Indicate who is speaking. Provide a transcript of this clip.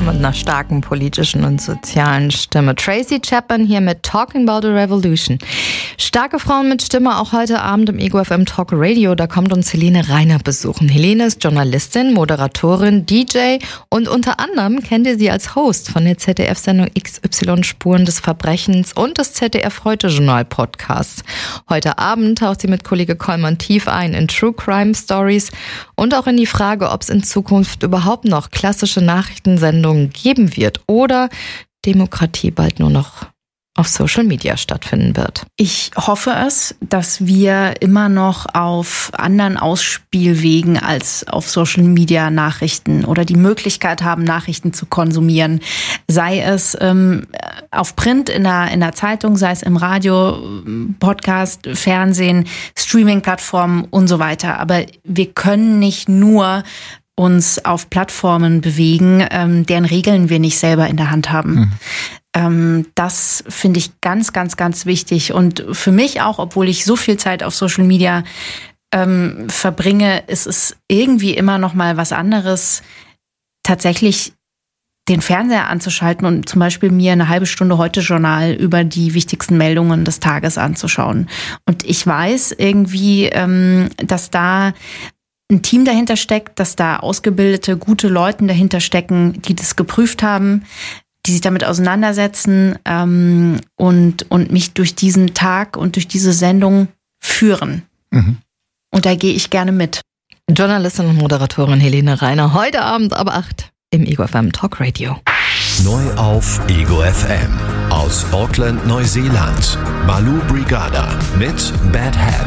Speaker 1: mit einer starken politischen und sozialen Stimme. Tracy Chapman hier mit Talking About a Revolution. Starke Frauen mit Stimme auch heute Abend im Ego FM Talk Radio. Da kommt uns Helene Reiner besuchen. Helene ist Journalistin, Moderatorin, DJ und unter anderem kennt ihr sie als Host von der ZDF-Sendung XY Spuren des Verbrechens und des ZDF-Heute-Journal-Podcasts. Heute Abend taucht sie mit Kollege Kollmann tief ein in True Crime Stories und auch in die Frage, ob es in Zukunft überhaupt noch klassische Nachrichtensendungen geben wird oder Demokratie bald nur noch auf Social Media stattfinden wird.
Speaker 2: Ich hoffe es, dass wir immer noch auf anderen Ausspielwegen als auf Social Media Nachrichten oder die Möglichkeit haben, Nachrichten zu konsumieren. Sei es auf Print in der Zeitung, sei es im Radio, Podcast, Fernsehen, Streaming-Plattformen und so weiter. Aber wir können nicht nur uns auf Plattformen bewegen, deren Regeln wir nicht selber in der Hand haben. Das finde ich ganz, ganz, ganz wichtig. Und für mich auch, obwohl ich so viel Zeit auf Social Media verbringe, ist es irgendwie immer noch mal was anderes, tatsächlich den Fernseher anzuschalten und zum Beispiel mir eine halbe Stunde Heute-Journal über die wichtigsten Meldungen des Tages anzuschauen. Und ich weiß irgendwie, dass da ein Team dahinter steckt, dass da ausgebildete, gute Leute dahinter stecken, die das geprüft haben, die sich damit auseinandersetzen und mich durch diesen Tag und durch diese Sendung führen. Und da gehe ich gerne mit.
Speaker 1: Journalistin und Moderatorin Helene Reiner, heute Abend ab 8 im Ego FM Talk Radio.
Speaker 3: Neu auf Ego FM aus Auckland, Neuseeland. Baloo Brigada mit Bad Hat.